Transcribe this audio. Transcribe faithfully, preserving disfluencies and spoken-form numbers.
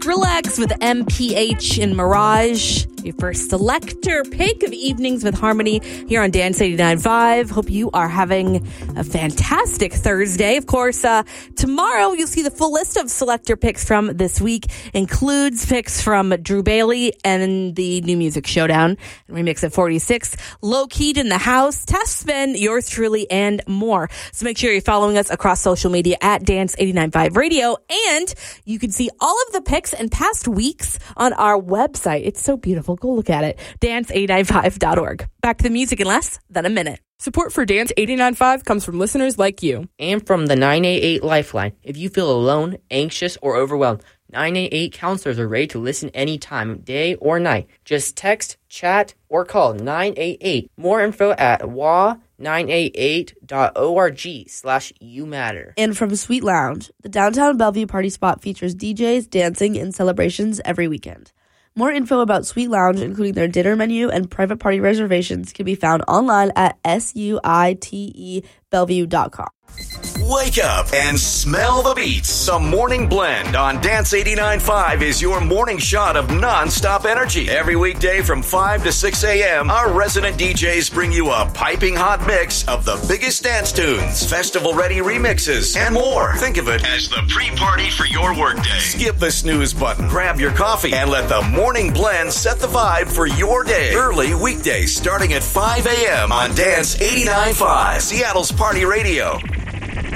Skrillex with M P H and Mirage. Your first selector pick of Evenings with Harmony here on Dance eighty-nine point five. Hope you are having a fantastic Thursday. Of course, uh, tomorrow you'll see the full list of selector picks from this week. Includes picks from Drew Bailey and the New Music Showdown, Remix at forty-six, Low Keyed in the House, Test Spin, yours truly, and more. So make sure you're following us across social media at Dance eighty-nine point five Radio, and you can see all of the picks and past weeks on our website. It's so beautiful. Go look at it. dance eight nine five dot org. Back to the music in less than a minute. Support for Dance eighty-nine point five comes from listeners like you. And from the nine eight eight Lifeline. If you feel alone, anxious, or overwhelmed, nine eight eight counselors are ready to listen anytime, day or night. Just text, chat, or call nine eight eight. More info at w a nine eight eight dot org slash you matter. And from Sweet Lounge, the downtown Bellevue party spot features D Js, dancing, and celebrations every weekend. More info about Sweet Lounge, including their dinner menu and private party reservations, can be found online at suite bellevue dot com. Wake up and smell the beats. Some Morning Blend on Dance eighty-nine point five is your morning shot of non-stop energy. Every weekday from five to six a.m., our resident D Js bring you a piping hot mix of the biggest dance tunes, festival-ready remixes, and more. Think of it as the pre-party for your workday. Skip the snooze button, grab your coffee, and let the Morning Blend set the vibe for your day. Early weekdays starting at five a.m. on Dance eighty-nine point five, Seattle's Party Radio.